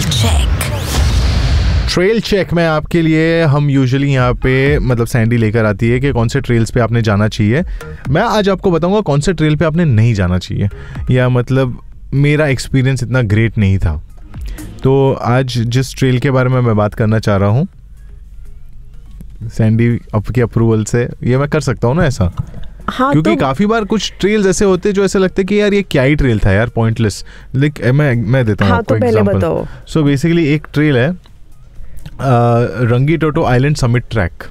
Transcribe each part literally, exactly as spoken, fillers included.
Check. Trail check में आपके लिए हम यूजुअली यहाँ पे मतलब सैंडी लेकर आती है कि कौन से ट्रेल्स पे आपने जाना चाहिए। मैं आज आपको बताऊंगा कौन से ट्रेल पे आपने नहीं जाना चाहिए, या मतलब मेरा एक्सपीरियंस इतना ग्रेट नहीं था। तो आज जिस ट्रेल के बारे में मैं बात करना चाह रहा हूँ, सैंडी आपके अप्रूवल से ये मैं कर सकता हूँ ना ऐसा? हाँ, क्योंकि तो काफी बार कुछ ट्रेल्स ऐसे होते हैं जो ऐसे लगते हैं कि यार ये क्या ही ट्रेल था यार, पॉइंटलेस। लाइक मैं मैं देता हूँ हाँ, आपको तो पहले एग्जांपल। बताओ। सो बेसिकली एक ट्रेल है रंगीटोटो आइलैंड समिट ट्रैक।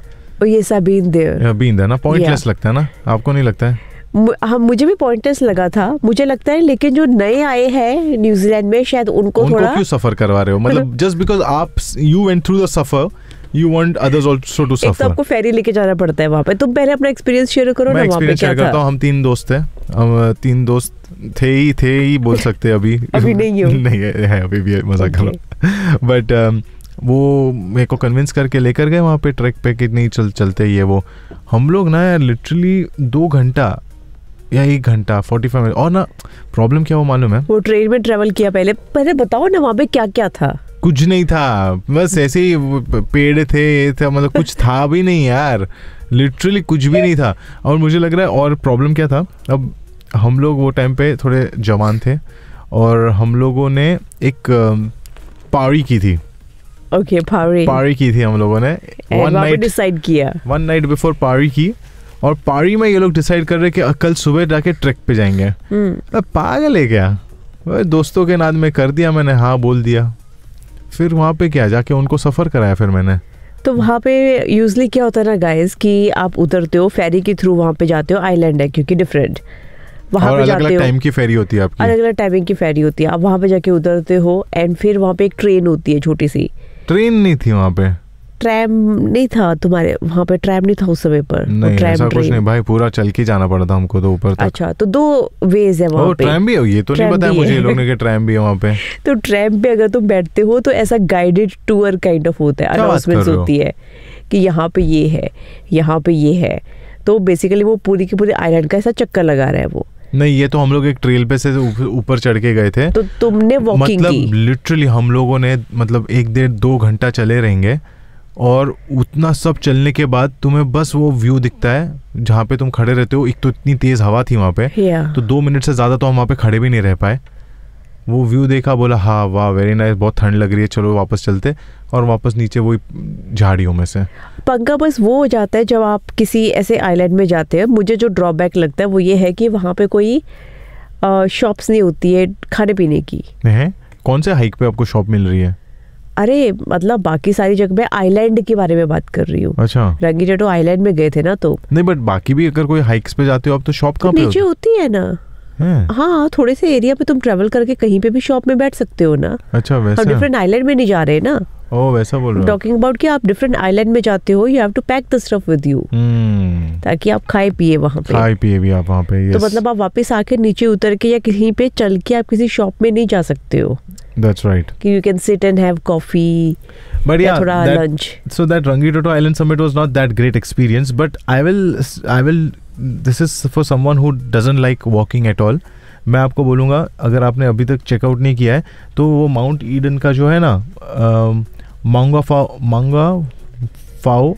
ये सबीन देयर बीन है ना, पॉइंटलेस लगता है ना, आपको नहीं लगता है? हाँ, मुझे भी पॉइंटलेस लगा था, मुझे लगता है। लेकिन जो नए आए हैं न्यूजीलैंड में, शायद उनको, उनको थोड़ा क्यों सफर करवा रहे हो? मतलब जस्ट बिकॉज आप you went through the suffer, you want others also to एक तो सफर। आपको फेरी लेके जाना पड़ता है वहाँ पे। तुम पहले अपना एक्सपीरियंस शेयर करो ना, मैं वहाँ पे एक्सपीरियंस क्या शेयर करता था। हूँ। हम तीन दोस्त थे, हम तीन दोस्त थे ही थे ही बोल सकते हैं अभी अभी नहीं हो। नहीं है, है अभी भी, मजाक कर रहा हूँ। बट वो मेरे को कन्विंस करके लेकर गए वहाँ पे ट्रैक पे कि नहीं चल चलते ये वो। हम लोग ना यार लिटरली दो घंटा या एक घंटा फोर्टी फाइव मिनट। और ना प्रॉब्लम क्या हो मालूम है? वो ट्रेन में ट्रेवल किया पहले पहले बताओ ना वहाँ पे क्या क्या था। कुछ नहीं था, बस ऐसे ही पेड़ थे, ये था, मतलब कुछ था भी नहीं यार, लिटरली कुछ भी नहीं था। और मुझे लग रहा है और प्रॉब्लम क्या था, अब हम लोग वो टाइम पे थोड़े जवान थे और हम लोगों ने एक पारी की थी। ओके, पारी पारी की थी हम लोगों ने वन नाइट डिसाइड किया वन नाइट बिफोर पारी की। और पारी में ये लोग डिसाइड कर रहे कि कल सुबह जाके ट्रैक पे जाएंगे। अब पागल है क्या? दोस्तों के नाद में कर दिया मैंने, हाँ बोल दिया। फिर वहाँ पे क्या जाके उनको सफ़र कराया फिर मैंने। तो वहाँ पे यूजली क्या होता है ना गाइस, कि आप उतरते हो फेरी के थ्रू, वहाँ पे जाते हो, आइलैंड है क्योंकि डिफरेंट, वहाँ पे जाते हो। अलग टाइम की फेरी होती है आपकी, अलग अलग टाइमिंग की फेरी होती है। आप वहाँ पे जाके उतरते हो एंड फिर वहाँ पे एक ट्रेन होती है, छोटी सी। ट्रेन नहीं थी वहाँ पे, ट्रैम नहीं था तुम्हारे वहाँ पे? ट्रैम नहीं था उस समय पर? नहीं ऐसा कुछ नहीं भाई, पूरा चल के जाना पड़ा था हमको तो ऊपर तक। अच्छा, तो दो वेज है वहाँ पे। ट्रैम भी है? ये तो नहीं पता है मुझे ये लोग ने कि ट्रैम भी है वहाँ पे। तो ट्रैम पे अगर तुम बैठते हो तो ऐसा गाइडेड टूर काइंड ऑफ होता है, अनाउंसमेंट्स होती है कि यहाँ पे ये है, यहाँ पे ये है। तो बेसिकली वो पूरी की पूरी आइलैंड का ऐसा चक्कर लगा रहा है वो। नहीं, ये तो हम लोग एक ट्रेल पे से ऊपर चढ़ के गए थे। तो तुमने वॉकिंग मतलब की? लिटरली हम लोगों ने मतलब एक डेढ़ दो घंटा चले रहेंगे और उतना सब चलने के बाद तुम्हें बस वो व्यू दिखता है जहाँ पे तुम खड़े रहते हो। एक तो इतनी तेज हवा थी वहाँ पे, तो दो मिनट से ज़्यादा तो हम वहाँ पे खड़े भी नहीं रह पाए। वो व्यू देखा, बोला हाँ वाह वेरी नाइस, बहुत ठंड लग रही है, चलो वापस चलते। और वापस नीचे वही झाड़ियों में से। पंगा बस वो हो जाता है जब आप किसी ऐसे आइलैंड में जाते हैं। मुझे जो ड्रॉबैक लगता है वो ये है कि वहाँ पे कोई शॉप्स नहीं होती है खाने पीने की। है? कौन से हाइक पे आपको शॉप मिल रही है? अरे मतलब बाकी सारी जगह पे, आइलैंड के बारे में बात कर रही हूँ। अच्छा, रंगीटोटो आइलैंड में गए थे ना तो। नहीं बट बाकी भी अगर कोई हाइक्स पे जाते हो आप तो शॉप कहाँ पे नीचे होती है ना? है? हाँ, थोड़े से एरिया पे तुम ट्रेवल करके कहीं पे भी शॉप में बैठ सकते हो ना। अच्छा वैसा? हम डिफरेंट आइलैंड में नहीं जा रहे ना। ओ वैसा बोल रहे हो? टॉकिंग अबाउट कि आप डिफरेंट आइलैंड में जाते हो, you have to pack the stuff with you, ताकि आप खाए पिए वहाँ पे। खाए पिए भी आप वहाँ पे। तो मतलब आप वापस आके नीचे उतर के या कहीं पे चल के आप किसी शॉप में नहीं जा सकते हो। That's right. कि you can sit and have coffee. But yeah, थोड़ा that, lunch. So that Rangitoto Island Summit was not that great experience. But I will, I will. This is for someone who doesn't like walking at all. मैं आपको बोलूँगा अगर आपने अभी तक checkout नहीं किया है तो वो माउंट ईडन का जो है ना मांगा फाओ मांगा फाओ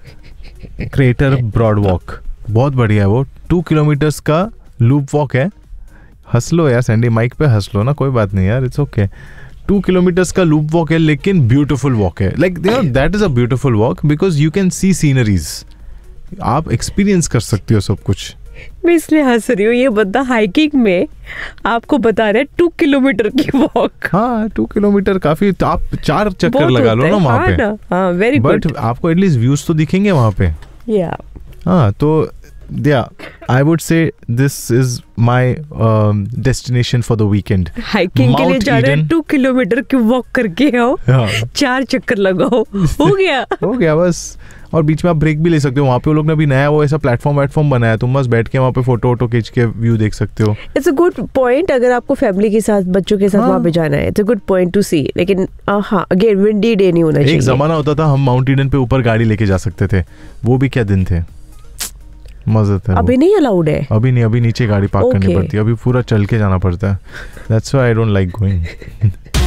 क्रेटर ब्रॉड वॉक, बहुत बढ़िया है वो। टू किलोमीटर्स का लूप वॉक है। हंस लो यार सैंडी, माइक पे हंस लो ना, कोई बात नहीं यार, इट्स ओके। टू किलोमीटर्स का लूप वॉक है लेकिन ब्यूटीफुल वॉक है। Like you know that is a beautiful walk because you can see sceneries. आप एक्सपीरियंस कर सकते हो सब कुछ। मैं इसलिए हंस रही हूँ, ये बंदा हाइकिंग में आपको बता रहा है टू किलोमीटर की वॉक। हाँ, टू किलोमीटर काफी, तो आप चार चक्कर लगा लो ना वहाँ पे। हाँ, वेरी गुड। बट आपको एटलीस्ट व्यूज तो दिखेंगे वहाँ पे। या हाँ, तो yeah, I would say this is my um, destination for the weekend. Hiking के लिए जा रहे हैं, टू किलोमीटर की वॉक करके आओ, चार चक्कर लगाओ, हो गया हो गया बस। और बीच में आप ब्रेक भी ले सकते हो। वहाँ पे वो लोग ने भी नया वो ऐसा प्लेटफॉर्म वेटफॉर्म बनाया, तुम बस बैठ के वहाँ पे फोटो वोटो खींच के व्यू देख सकते हो। इट्स अ गुड पॉइंट अगर आपको फैमिली के साथ, बच्चों के साथ वहाँ पे जाना है। It's a good point two सी। लेकिन हाँ, अगेन विंडी डे नहीं होना चाहिए। एक जमाना होता था हम माउंट ईडन पे ऊपर गाड़ी लेके जा सकते थे, वो भी क्या दिन थे, मजा था। अभी नहीं अलाउड है? अभी नहीं, अभी नीचे गाड़ी पार्क okay. करनी पड़ती है, अभी पूरा चल के जाना पड़ता है। That's why I don't like going.